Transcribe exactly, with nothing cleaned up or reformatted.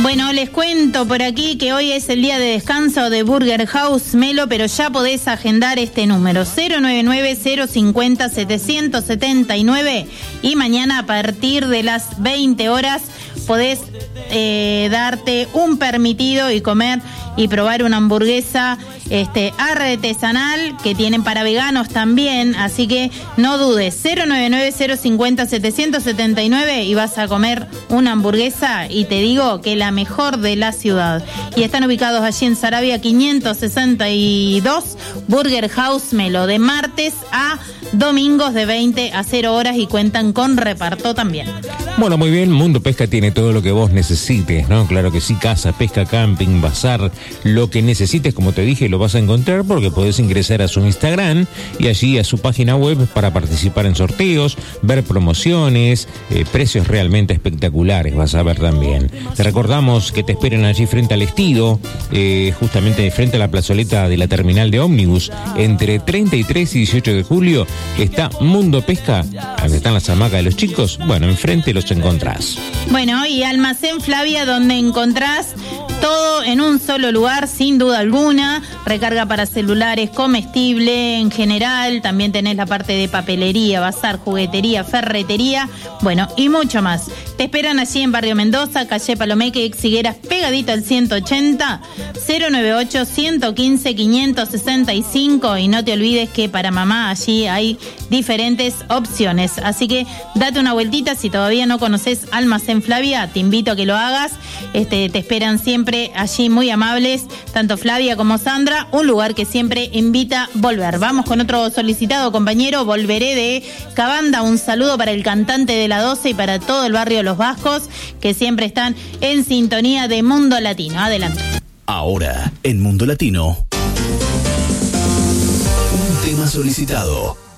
Bueno, les cuento por aquí que hoy es el día de descanso de Burger House Melo, pero ya podés agendar este número cero nueve nueve, cero cinco cero, siete siete nueve y mañana a partir de las veinte horas podés eh, darte un permitido y comer y probar una hamburguesa este, artesanal que tienen para veganos también, así que no dudes, cero nueve nueve, cero cinco cero, siete siete nueve y vas a comer una hamburguesa y te digo que la mejor de la ciudad. Y están ubicados allí en Saravia quinientos sesenta y dos, Burger House Melo, de martes a domingos de veinte a cero horas y cuentan con reparto también. Bueno, muy bien, Mundo Pesca tiene todo lo que vos necesites, ¿no? Claro que sí, casa, pesca, camping, bazar, lo que necesites, como te dije, lo vas a encontrar porque podés ingresar a su Instagram y allí a su página web para participar en sorteos, ver promociones, eh, precios realmente espectaculares, vas a ver también. Te recordamos que te esperan allí frente al Estido, eh, justamente frente a la plazoleta de la terminal de ómnibus, entre treinta y tres y dieciocho de julio, está Mundo Pesca, donde están las hamacas de los chicos, bueno, enfrente los encontrás. Bueno, y Almacén Flavia, donde encontrás todo en un solo lugar, sin duda alguna, recarga para celulares, comestible en general, también tenés la parte de papelería, bazar, juguetería, ferretería, bueno, y mucho más. Te esperan allí en Barrio Mendoza, calle Palomeque, Exigueras, pegadito al ciento ochenta, cero nueve ocho, uno cinco, quinientos sesenta y cinco, y no te olvides que para mamá allí hay diferentes opciones, así que date una vueltita si todavía no conoces Almacén Flavia, te invito a que lo hagas, este, te esperan siempre allí muy amables, tanto Flavia como Sandra, un lugar que siempre invita a volver. Vamos con otro solicitado, compañero, Volveré de Cabanda, un saludo para el cantante de la doce y para todo el barrio Los Vascos, que siempre están en sintonía de Mundo Latino. Adelante. Ahora, en Mundo Latino, un tema solicitado.